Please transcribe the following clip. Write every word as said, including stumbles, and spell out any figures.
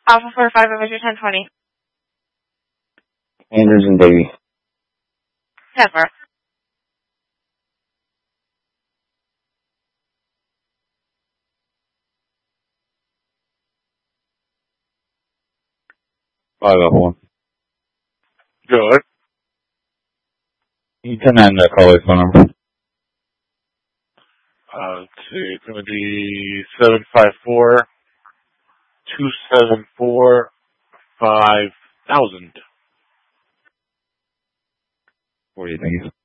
Alpha four five, Avenger ten twenty. Andrews and Davy. ten four. Five up one. Good. You can end that call phone number. Uh, let's see, it's going to be seven five four, two seven four, five thousand. What do you think?